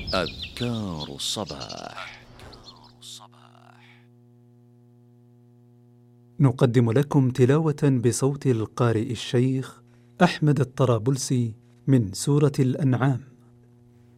أذكار الصباح. نقدم لكم تلاوة بصوت القارئ الشيخ أحمد الطرابلسي من سورة الأنعام.